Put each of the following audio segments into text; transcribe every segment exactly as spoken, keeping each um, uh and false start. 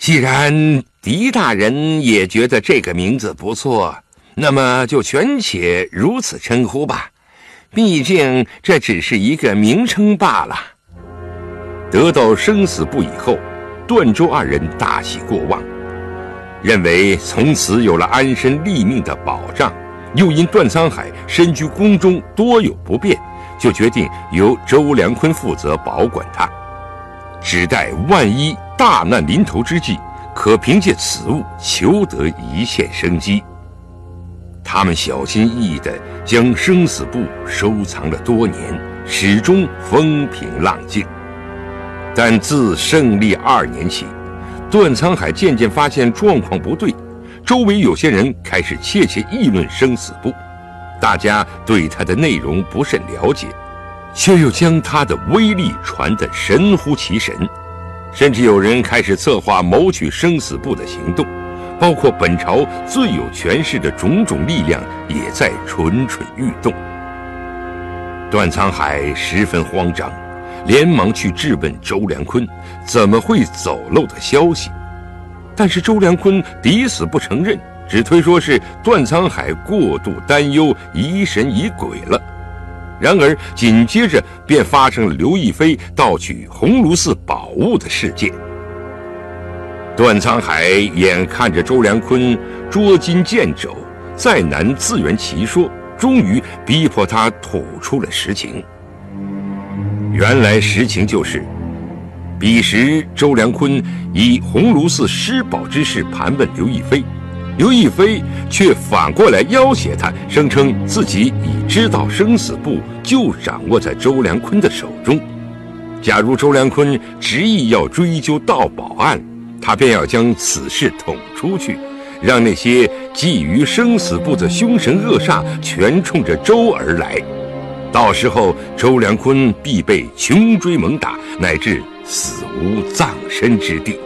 既然狄大人也觉得这个名字不错，那么就权且如此称呼吧，毕竟这只是一个名称罢了。得到生死簿以后，段周二人大喜过望，认为从此有了安身立命的保障，又因段沧海身居宫中多有不便，就决定由周良坤负责保管他，只待万一大难临头之际，可凭借此物求得一线生机。他们小心翼翼地将生死簿收藏了多年，始终风平浪静。但自胜利二年起，段沧海渐渐发现状况不对，周围有些人开始窃窃议论生死簿，大家对它的内容不甚了解，却又将它的威力传得神乎其神，甚至有人开始策划谋取生死簿的行动，包括本朝最有权势的种种力量也在蠢蠢欲动。段沧海十分慌张，连忙去质问周良坤怎么会走漏的消息，但是周良坤抵死不承认，只推说是段沧海过度担忧，疑神疑鬼了。然而紧接着便发生了刘亦菲盗取鸿胪寺宝物的事件。段沧海眼看着周良坤捉襟见肘，再难自圆其说，终于逼迫他吐出了实情。原来实情就是，彼时周良坤以鸿胪寺失宝之事盘问刘亦菲，刘亦菲却反过来要挟他，声称自己已知道生死簿就掌握在周良坤的手中。假如周良坤执意要追究盗宝案，他便要将此事捅出去，让那些觊觎生死簿的凶神恶煞全冲着周而来。到时候周良坤必被穷追猛打，乃至死无葬身之地。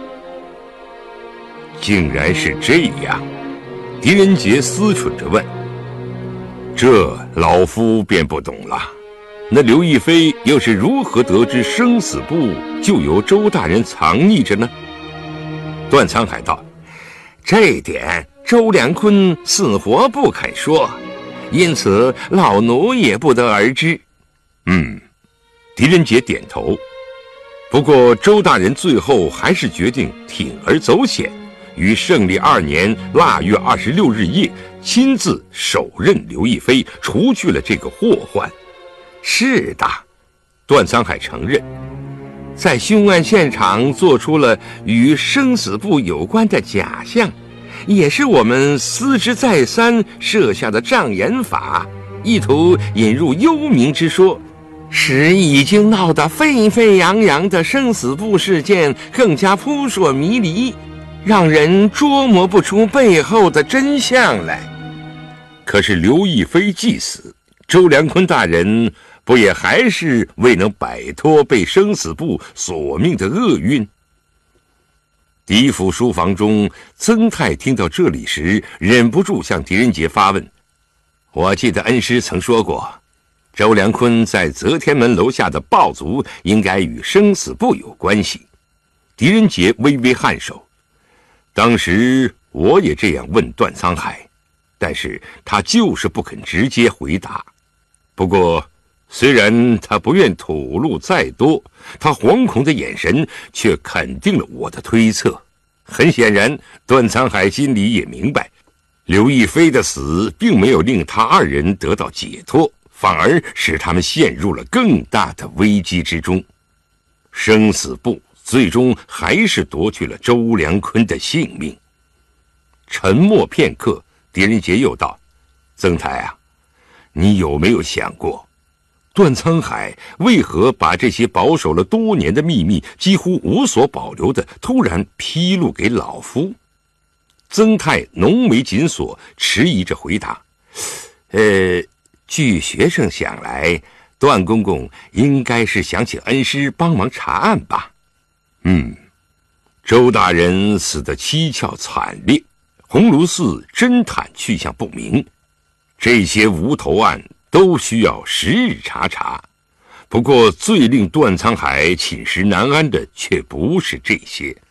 竟然是这样，狄仁杰思忖着问：这老夫便不懂了，那刘亦菲又是如何得知生死簿就由周大人藏匿着呢？段沧海道：这点周良坤死活不肯说，因此老奴也不得而知。嗯，狄仁杰点头。不过周大人最后还是决定铤而走险，于胜利二年腊月二十六日夜亲自手刃刘亦菲，除去了这个祸患。是的，段沧海承认，在凶案现场做出了与生死簿有关的假象，也是我们思之再三设下的障眼法，意图引入幽冥之说，使已经闹得沸沸扬扬的生死簿事件更加扑朔迷离，让人捉摸不出背后的真相来。可是刘亦菲既死，周良坤大人不也还是未能摆脱被生死簿索命的厄运？狄府书房中，曾泰听到这里时，忍不住向狄仁杰发问：我记得恩师曾说过，周良坤在择天门楼下的暴卒应该与生死簿有关系。狄仁杰微微颔首，当时我也这样问段沧海，但是他就是不肯直接回答。不过虽然他不愿吐露再多，他惶恐的眼神却肯定了我的推测。很显然，段沧海心里也明白，刘亦菲的死并没有令他二人得到解脱，反而使他们陷入了更大的危机之中。生死簿最终还是夺去了周良坤的性命。沉默片刻，狄仁杰又道：曾台啊，你有没有想过，段沧海为何把这些保守了多年的秘密几乎无所保留的突然披露给老夫？曾泰浓眉紧锁，迟疑着回答：呃，据学生想来，段公公应该是想请恩师帮忙查案吧。嗯，周大人死得蹊跷惨烈，鸿胪寺侦探去向不明，这些无头案都需要时日查查。不过最令段沧海寝食难安的却不是这些，